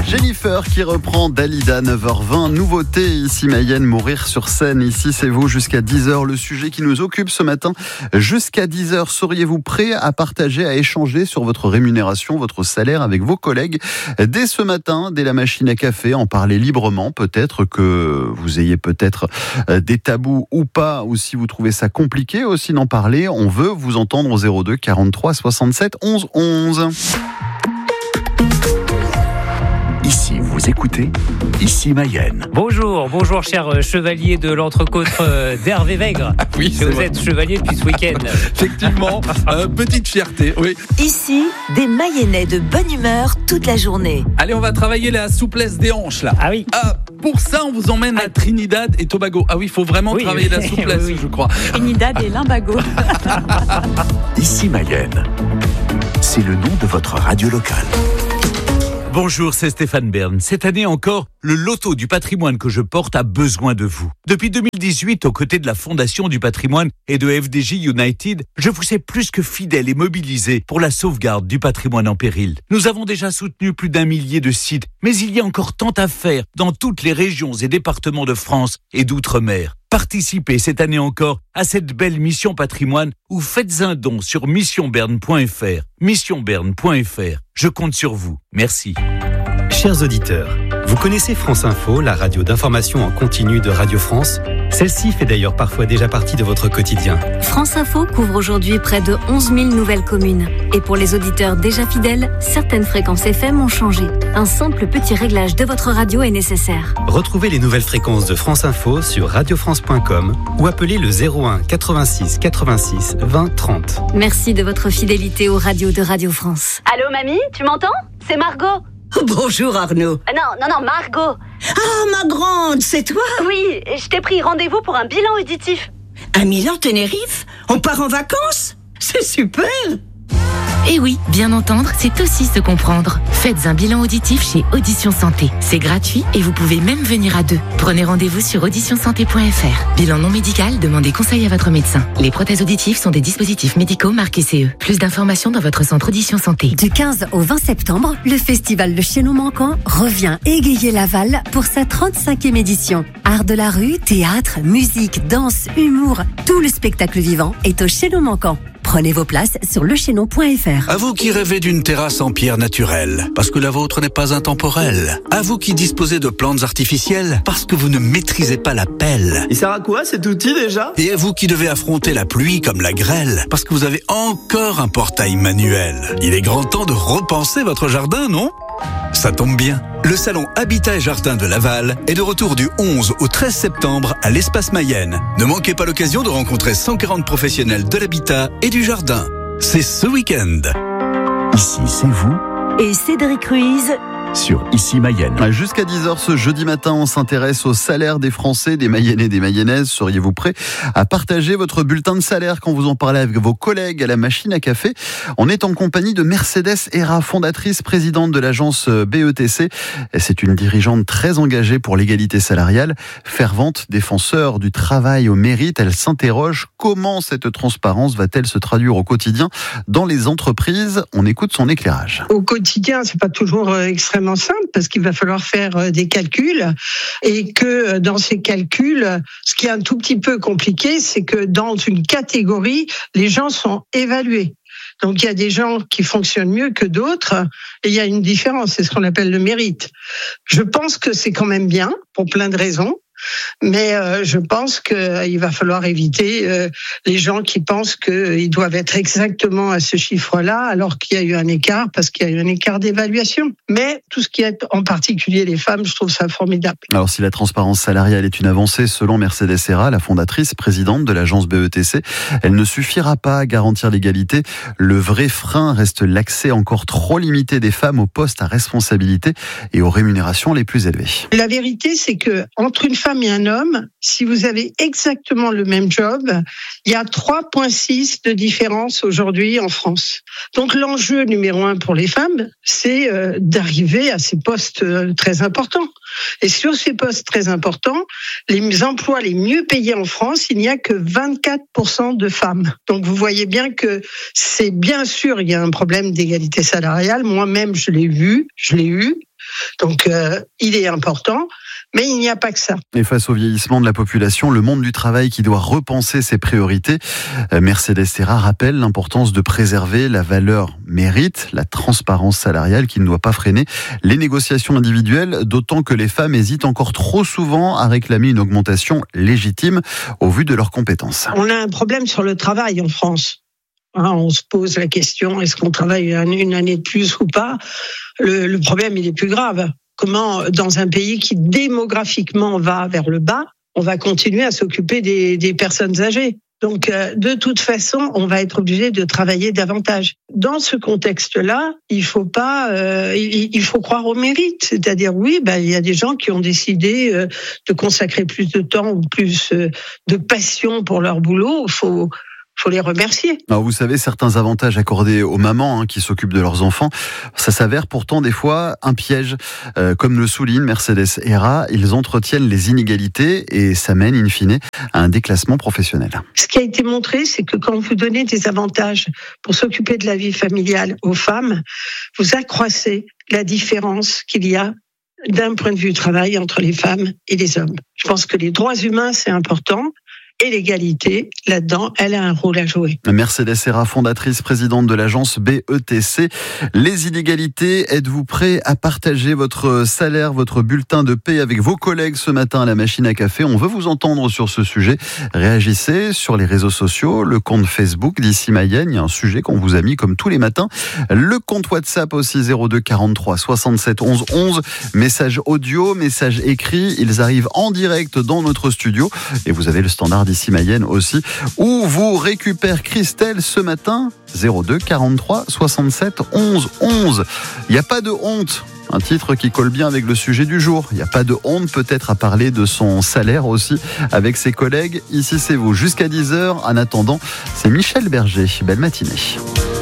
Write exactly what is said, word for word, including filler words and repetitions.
Jennifer qui reprend Dalida, neuf heures vingt. Nouveauté ici Mayenne, mourir sur scène. Ici c'est vous jusqu'à dix heures. Le sujet qui nous occupe ce matin. Jusqu'à dix heures, seriez-vous prêt à partager, à échanger sur votre rémunération, votre salaire avec vos collègues? Dès ce matin, dès la machine à café, en parler librement. Peut-être que vous ayez peut-être des tabous ou pas, ou si vous trouvez ça compliqué aussi d'en parler. On veut vous entendre au zéro deux quarante-trois soixante-sept onze onze. Ici, vous écoutez, ici Mayenne. Bonjour, bonjour cher chevalier de l'entrecôte d'Hervé Vègre. Ah oui, que vous êtes chevalier depuis ce week-end. Effectivement, euh, petite fierté, oui. Ici, des Mayennais de bonne humeur toute la journée. Allez, on va travailler la souplesse des hanches là. Ah oui. Ah, pour ça, on vous emmène à Trinidad et Tobago. Ah oui, il faut vraiment oui, travailler oui. la souplesse, oui, oui. je crois. Trinidad et Limbago. Ici Mayenne, c'est le nom de votre radio locale. Bonjour, c'est Stéphane Bern. Cette année encore, le loto du patrimoine que je porte a besoin de vous. Depuis deux mille dix-huit, aux côtés de la Fondation du patrimoine et de F D J United, je vous sais plus que fidèle et mobilisé pour la sauvegarde du patrimoine en péril. Nous avons déjà soutenu plus d'un millier de sites, mais il y a encore tant à faire dans toutes les régions et départements de France et d'outre-mer. Participez cette année encore à cette belle mission patrimoine ou faites un don sur mission berne point f r. mission berne point f r. Je compte sur vous. Merci. Chers auditeurs, vous connaissez France Info, la radio d'information en continu de Radio France? Celle-ci fait d'ailleurs parfois déjà partie de votre quotidien. France Info couvre aujourd'hui près de onze mille nouvelles communes. Et pour les auditeurs déjà fidèles, certaines fréquences F M ont changé. Un simple petit réglage de votre radio est nécessaire. Retrouvez les nouvelles fréquences de France Info sur radio france point com ou appelez le zéro un quatre-vingt-six quatre-vingt-six vingt trente. Merci de votre fidélité aux radios de Radio France. Allô mamie, tu m'entends? C'est Margot. Bonjour Arnaud. Euh, non, non, non, Margot. Ah, ma grande, c'est toi? Oui, je t'ai pris rendez-vous pour un bilan auditif. À Milan, Tenerife? On part en vacances? C'est super! Eh oui, bien entendre, c'est aussi se comprendre. Faites un bilan auditif chez Audition Santé. C'est gratuit et vous pouvez même venir à deux. Prenez rendez-vous sur audition santé point f r. Bilan non médical, demandez conseil à votre médecin. Les prothèses auditives sont des dispositifs médicaux marqués C E. Plus d'informations dans votre centre Audition Santé. Du quinze au vingt septembre, le festival Le Chaînon Manquant revient égayer Laval pour sa trente-cinquième édition. Art de la rue, théâtre, musique, danse, humour, tout le spectacle vivant est au Chaînon Manquant. Prenez vos places sur le chaînon point f r. À vous qui rêvez d'une terrasse en pierre naturelle, parce que la vôtre n'est pas intemporelle. À vous qui disposez de plantes artificielles, parce que vous ne maîtrisez pas la pelle. Il sert à quoi cet outil déjà? Et à vous qui devez affronter la pluie comme la grêle, parce que vous avez encore un portail manuel. Il est grand temps de repenser votre jardin, non? Ça tombe bien. Le salon Habitat et Jardin de Laval est de retour du onze au treize septembre à l'Espace Mayenne. Ne manquez pas l'occasion de rencontrer cent quarante professionnels de l'habitat et du jardin. C'est ce week-end. Ici, c'est vous. Et Cédric Ruiz sur Ici Mayenne. Jusqu'à dix heures ce jeudi matin, on s'intéresse au salaire des Français, des Mayennais, des Mayennaises. Seriez-vous prêt à partager votre bulletin de salaire quand vous en parlez avec vos collègues à la machine à café? On est en compagnie de Mercedes Hera, fondatrice, présidente de l'agence B E T C. C'est une dirigeante très engagée pour l'égalité salariale, fervente défenseur du travail au mérite. Elle s'interroge comment cette transparence va-t-elle se traduire au quotidien dans les entreprises? On écoute son éclairage. Au quotidien, c'est pas toujours extrêmement simple parce qu'il va falloir faire des calculs et que dans ces calculs, ce qui est un tout petit peu compliqué, c'est que dans une catégorie, les gens sont évalués. Donc il y a des gens qui fonctionnent mieux que d'autres et il y a une différence, c'est ce qu'on appelle le mérite. Je pense que c'est quand même bien pour plein de raisons. Mais euh, je pense qu'il va falloir éviter euh, les gens qui pensent qu'ils doivent être exactement à ce chiffre-là alors qu'il y a eu un écart parce qu'il y a eu un écart d'évaluation. Mais tout ce qui est en particulier les femmes, je trouve ça formidable. Alors si la transparence salariale est une avancée selon Mercedes Hera, la fondatrice, présidente de l'agence B E T C, elle ne suffira pas à garantir l'égalité. Le vrai frein reste l'accès encore trop limité des femmes aux postes à responsabilité et aux rémunérations les plus élevées. La vérité, c'est que entre une femme et un homme, si vous avez exactement le même job, il y a trois virgule six de différence aujourd'hui en France. Donc l'enjeu numéro un pour les femmes, c'est euh, d'arriver à ces postes euh, très importants. Et sur ces postes très importants, les emplois les mieux payés en France, il n'y a que vingt-quatre pour cent de femmes. Donc vous voyez bien que c'est bien sûr, il y a un problème d'égalité salariale. Moi-même, je l'ai vu, je l'ai eu. Donc, euh, il est important, mais il n'y a pas que ça. Et face au vieillissement de la population, le monde du travail qui doit repenser ses priorités, Mercedes Serra rappelle l'importance de préserver la valeur mérite, la transparence salariale qui ne doit pas freiner les négociations individuelles, d'autant que les femmes hésitent encore trop souvent à réclamer une augmentation légitime au vu de leurs compétences. On a un problème sur le travail en France. On se pose la question, est-ce qu'on travaille une année de plus ou pas ? le, le problème, il est plus grave. Comment, dans un pays qui démographiquement va vers le bas, on va continuer à s'occuper des, des personnes âgées ? Donc, euh, de toute façon, on va être obligé de travailler davantage. Dans ce contexte-là, il faut pas, euh, il, il faut croire au mérite. C'est-à-dire, oui, ben, il y a des gens qui ont décidé euh, de consacrer plus de temps ou plus euh, de passion pour leur boulot. Il faut faut les remercier. Alors vous savez, certains avantages accordés aux mamans hein, qui s'occupent de leurs enfants, ça s'avère pourtant des fois un piège. Euh, comme le souligne Mercedes Serra, ils entretiennent les inégalités et ça mène in fine à un déclassement professionnel. Ce qui a été montré, c'est que quand vous donnez des avantages pour s'occuper de la vie familiale aux femmes, vous accroissez la différence qu'il y a d'un point de vue travail entre les femmes et les hommes. Je pense que les droits humains, c'est important. Et l'égalité, là-dedans, elle a un rôle à jouer. Mercedes Serra, fondatrice, présidente de l'agence B E T C. Les inégalités, êtes-vous prêt à partager votre salaire, votre bulletin de paie avec vos collègues ce matin à la machine à café ? On veut vous entendre sur ce sujet. Réagissez sur les réseaux sociaux, le compte Facebook d'Ici Mayenne. Il y a un sujet qu'on vous a mis comme tous les matins. Le compte WhatsApp aussi, zéro deux quarante-trois soixante-sept onze onze. Message audio, message écrit. Ils arrivent en direct dans notre studio. Et vous avez le standard d'Ici Mayenne aussi, où vous récupère Christelle ce matin, zéro deux quarante-trois soixante-sept onze onze. Il n'y a pas de honte. Un titre qui colle bien avec le sujet du jour. Il n'y a pas de honte peut-être à parler de son salaire aussi avec ses collègues. Ici c'est vous jusqu'à dix heures. En attendant, c'est Michel Berger. Belle matinée.